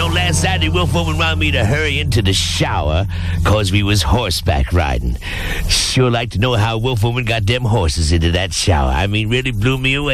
last Saturday, Wolf Woman wanted me to hurry into the shower because we was horseback riding. Sure like to know how Wolf Woman got them horses into that shower. I mean, really blew me away.